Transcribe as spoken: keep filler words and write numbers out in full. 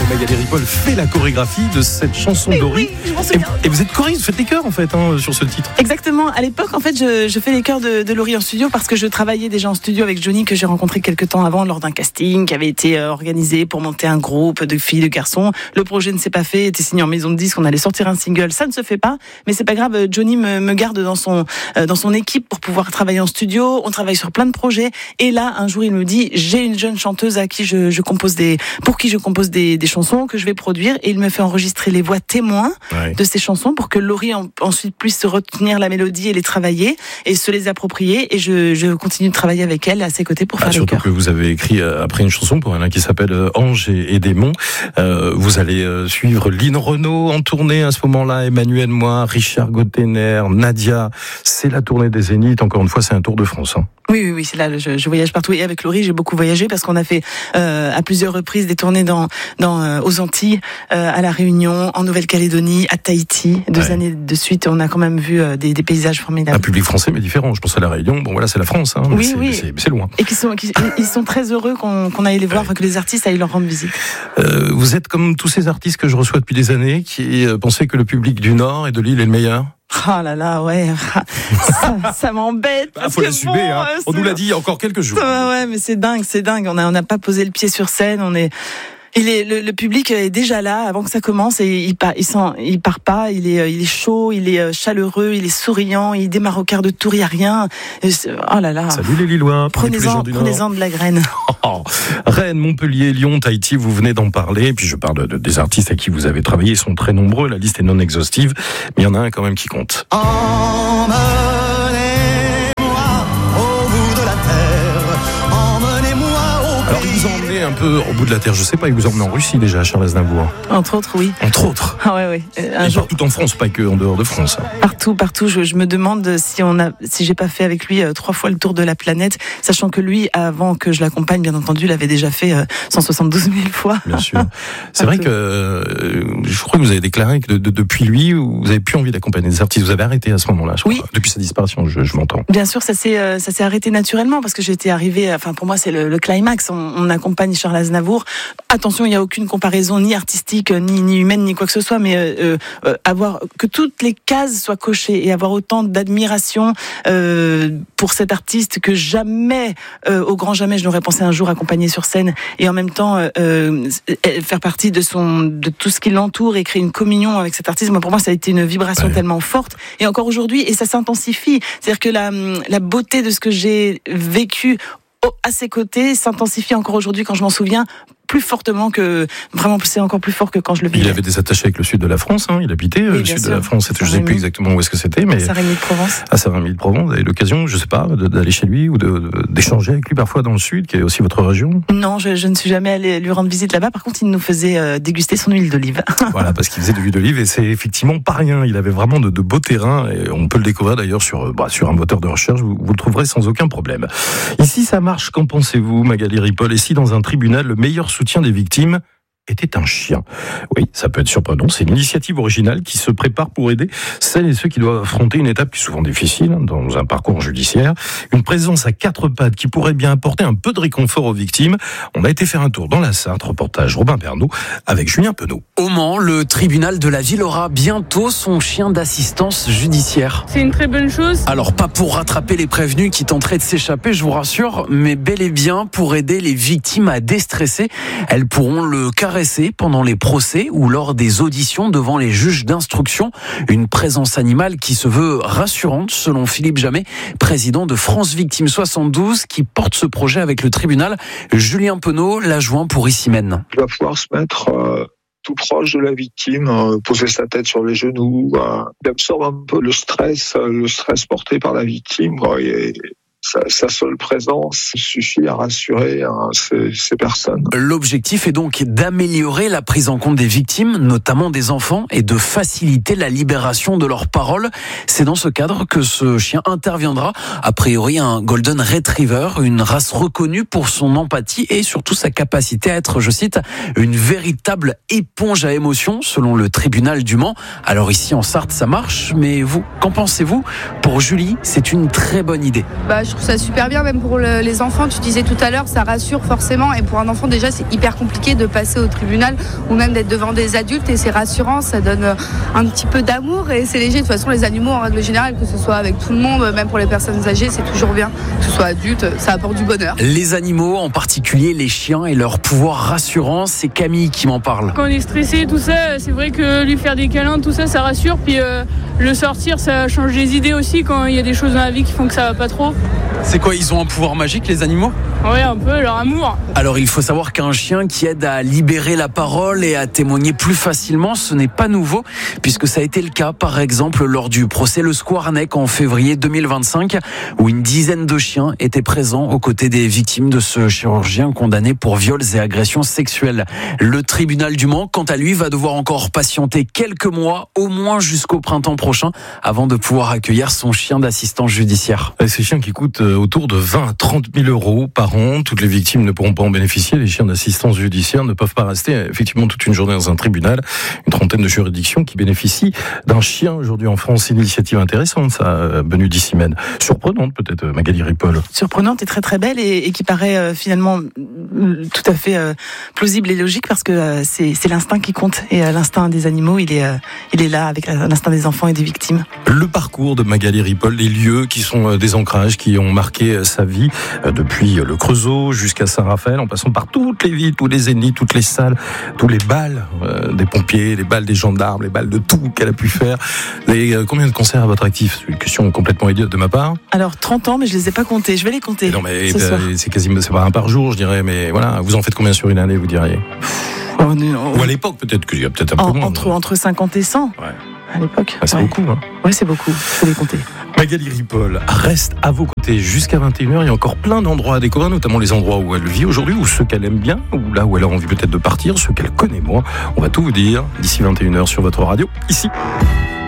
Magali Ripoll fait la chorégraphie de cette chanson Et d'Ori. oui, je m'en et, souviens. et vous êtes choriste, vous faites les chœurs en fait hein, sur ce titre. Exactement. À l'époque, en fait, je, je fais les chœurs de, de Laurie en studio parce que je travaillais déjà en studio avec Johnny que j'ai rencontré quelques temps avant lors d'un casting qui avait été organisé pour monter un groupe de filles, de garçons. Le projet ne s'est pas fait, était signé en maison de disque, on allait sortir un single, ça ne se fait pas, mais c'est pas grave. Johnny me, me garde dans son euh, dans son équipe pour pouvoir travailler en studio. On travaille sur plein de projets. Et là, un jour, il me dit j'ai une jeune chanteuse à qui je, je compose des pour qui je compose des, des chansons que je vais produire. Et il me fait enregistrer les voix témoins ouais. de ces chansons pour que Laurie en, ensuite puisse retenir la mélodie et les travailler et se les approprier. Et je, je continue de travailler avec elle à ses côtés pour ah, faire les chœurs. Surtout que vous avez écrit euh, après une chanson pour Alain qui s'appelle euh, Ange et, et démons. Euh, vous allez euh, suivre Lynn Renaud en tournée à ce moment-là, Emmanuel Moix, Richard Gottener, Nadia. C'est la tournée des Zéniths. Encore une fois, c'est un tour de France. Hein. Oui, oui, oui, c'est là. Je, je voyage partout et avec Laurie, j'ai beaucoup voyagé parce qu'on a fait euh, à plusieurs reprises des tournées dans, dans euh, aux Antilles, euh, à la Réunion, en Nouvelle-Calédonie, à Tahiti. Deux ouais. années de suite, on a quand même vu euh, des, des paysages formidables. Un public français, mais différent. Je pense à la Réunion. Bon, voilà, c'est la France. Hein, oui, c'est, oui. C'est, c'est loin. Et qui sont, qui, ils sont très heureux qu'on, qu'on aille les voir, ouais. que les artistes aillent leur rendre visite. Euh, vous êtes comme tous ces artistes que je reçois depuis des années, qui euh, pensaient que le public du Nord et de l'île est le meilleur. Oh là là, ouais, ça, ça m'embête. Il bah, faut l'assumer, bon, hein. On nous l'a dit il y a encore quelques jours. Ouais, ouais, mais c'est dingue, c'est dingue. On a, on n'a pas posé le pied sur scène, on est. Il est, le, le public est déjà là avant que ça commence et il part, il, sent, il part pas. Il est, il est chaud, il est chaleureux, il est souriant. Il démarre au quart de tour, il y a rien. Oh là là. Salut les Lillois. Prenez-en, prenez-en de la graine. Oh, Rennes, Montpellier, Lyon, Tahiti, vous venez d'en parler. Et puis je parle de, des artistes à qui vous avez travaillé. Ils sont très nombreux. La liste est non exhaustive, mais il y en a un quand même qui compte. Emmenez-moi au bout de la terre. Emmenez-moi au Alors il vous a emmené un peu au bout de la terre. Je sais pas, il vous a emmené en Russie déjà, Charles Aznavour. Entre autres, oui. Entre autres. Ah ouais, ouais. Un et jour... partout en France, pas que en dehors de France. Partout, partout. Je, je me demande si on a, si j'ai pas fait avec lui euh, trois fois le tour de la planète, sachant que lui, avant que je l'accompagne, bien entendu, l'avait déjà fait euh, cent soixante-douze mille fois. Bien sûr. C'est vrai que euh, je crois que vous avez déclaré que de, de, depuis lui, vous avez plus envie d'accompagner des artistes. Vous avez arrêté à ce moment-là. Je crois. Oui. Depuis sa disparition, je, je m'entends. Bien sûr, ça s'est, euh, ça s'est arrêté naturellement parce que j'étais arrivée. Enfin, pour moi, c'est le, le climax. On, on accompagne Charles Aznavour. Attention, il n'y a aucune comparaison ni artistique, ni, ni humaine, ni quoi que ce soit, mais euh, euh, avoir que toutes les cases soient cochées et avoir autant d'admiration euh, pour cet artiste que jamais, euh, au grand jamais, je n'aurais pensé un jour accompagner sur scène et en même temps euh, faire partie de son, de tout ce qui l'entoure et créer une communion avec cet artiste. Moi, pour moi, ça a été une vibration ouais. tellement forte et encore aujourd'hui, et ça s'intensifie. C'est-à-dire que la, la beauté de ce que j'ai vécu à ses côtés s'intensifie encore aujourd'hui quand je m'en souviens. Plus fortement que vraiment, c'est encore plus fort que quand je le vivais. Il avait des attachés avec le sud de la France, hein. Il habitait oui, le sud sûr. de la France. Je ne sais plus exactement où est-ce que c'était, mais Saint-Rémy-de-Provence. À Saint-Rémy-de-Provence, vous avez l'occasion, je sais pas, d'aller chez lui ou de, de, d'échanger avec lui parfois dans le sud, qui est aussi votre région. Non, je, je ne suis jamais allée lui rendre visite là-bas. Par contre, il nous faisait euh, déguster son huile d'olive. Voilà, parce qu'il faisait de l'huile d'olive et c'est effectivement pas rien. Il avait vraiment de, de beaux terrains et on peut le découvrir d'ailleurs sur, bah, sur un moteur de recherche. Vous, vous le trouverez sans aucun problème. Ici, ça marche. Qu'en pensez-vous, Magali Ripoll? Et si dans un tribunal, le meilleur soutien des victimes était un chien. Oui, ça peut être surprenant. C'est une initiative originale qui se prépare pour aider celles et ceux qui doivent affronter une étape qui est souvent difficile dans un parcours judiciaire. Une présence à quatre pattes qui pourrait bien apporter un peu de réconfort aux victimes. On a été faire un tour dans la Sarthe, reportage Robin Bernot avec Julien Penaud. Au Mans, le tribunal de la ville aura bientôt son chien d'assistance judiciaire. C'est une très bonne chose. Alors pas pour rattraper les prévenus qui tenteraient de s'échapper, je vous rassure, mais bel et bien pour aider les victimes à déstresser. Elles pourront le caresser pendant les procès ou lors des auditions devant les juges d'instruction. Une présence animale qui se veut rassurante, selon Philippe Jamet, président de France Victimes soixante-douze, qui porte ce projet avec le tribunal. Julien Penaud, l'adjoint pour Issy-Mène. Il va pouvoir se mettre euh, tout proche de la victime, euh, poser sa tête sur les genoux, euh, il absorbe un peu le stress, euh, le stress porté par la victime, quoi, et Sa, sa seule présence suffit à rassurer hein, ces, ces personnes. L'objectif est donc d'améliorer la prise en compte des victimes, notamment des enfants, et de faciliter la libération de leurs paroles. C'est dans ce cadre que ce chien interviendra. A priori, un Golden Retriever, une race reconnue pour son empathie et surtout sa capacité à être, je cite, une véritable éponge à émotions, selon le tribunal du Mans. Alors ici en Sarthe, ça marche, mais vous, qu'en pensez-vous? Pour Julie, c'est une très bonne idée. Bah, je trouve ça super bien, même pour le, les enfants. Tu disais tout à l'heure, ça rassure forcément. Et pour un enfant, déjà, c'est hyper compliqué de passer au tribunal ou même d'être devant des adultes. Et c'est rassurant, ça donne un petit peu d'amour et c'est léger. De toute façon, les animaux, en règle générale, que ce soit avec tout le monde, même pour les personnes âgées, c'est toujours bien. Que ce soit adulte, ça apporte du bonheur. Les animaux, en particulier les chiens et leur pouvoir rassurant, c'est Camille qui m'en parle. Quand on est stressé, tout ça, c'est vrai que lui faire des câlins, tout ça, ça rassure. Puis euh, le sortir, ça change les idées aussi quand il y a des choses dans la vie qui font que ça va pas trop. C'est quoi, ils ont un pouvoir magique, les animaux ? Ouais, un peu, leur amour. Alors il faut savoir qu'un chien qui aide à libérer la parole et à témoigner plus facilement, ce n'est pas nouveau, puisque ça a été le cas par exemple lors du procès Le Squarneck en février deux mille vingt-cinq, où une dizaine de chiens étaient présents aux côtés des victimes de ce chirurgien condamné pour viols et agressions sexuelles. Le tribunal du Mans, quant à lui, va devoir encore patienter quelques mois, au moins jusqu'au printemps prochain, avant de pouvoir accueillir son chien d'assistance judiciaire. Et ces chiens qui coûtent autour de vingt à trente mille euros par an, toutes les victimes ne pourront pas en bénéficier. Les chiens d'assistance judiciaire ne peuvent pas rester effectivement toute une journée dans un tribunal. Une trentaine de juridictions qui bénéficient d'un chien aujourd'hui en France. Initiative intéressante, ça, Benu Dissimène. Surprenante peut-être, Magali Ripoll. Surprenante et très très belle et, et qui paraît euh, finalement euh, tout à fait euh, plausible et logique parce que euh, c'est, c'est l'instinct qui compte et euh, l'instinct des animaux, il est, euh, il est là avec l'instinct des enfants et des victimes. Le parcours de Magali Ripoll, les lieux qui sont des ancrages qui ont marqué sa vie euh, depuis le Creusot jusqu'à Saint-Raphaël, en passant par toutes les villes, tous les zéniths, toutes les salles, tous les bals euh, des pompiers, les bals des gendarmes, les bals de tout qu'elle a pu faire. Et, euh, combien de concerts à votre actif ? C'est une question complètement idiote de ma part. Alors trente ans, mais je les ai pas comptés. Je vais les compter. Et non, mais ce soir. c'est quasiment, c'est pas un par jour, je dirais. Mais voilà, vous en faites combien sur une année, vous diriez ? Oh, non. Ou à l'époque, peut-être qu'il y a peut-être un en, peu moins. Entre, entre cinquante et cent. Ouais. À l'époque. Ah, c'est ouais. beaucoup, hein. Oui, c'est beaucoup. Je vais les compter. Magali Ripoll reste à vos côtés jusqu'à vingt et une heures. Il y a encore plein d'endroits à découvrir, notamment les endroits où elle vit aujourd'hui, ou ceux qu'elle aime bien, ou là où elle a envie peut-être de partir, ceux qu'elle connaît moins. On va tout vous dire d'ici vingt et une heures sur votre radio, ici.